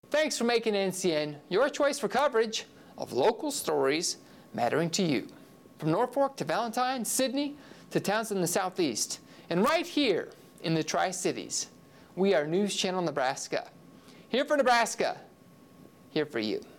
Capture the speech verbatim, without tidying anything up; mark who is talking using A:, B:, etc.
A: Thanks for making N C N your choice for coverage of local stories mattering to you. From Norfolk to Valentine, Sydney to towns in the Southeast, and right here in the Tri-Cities, we are News Channel Nebraska. Here for Nebraska, here for you.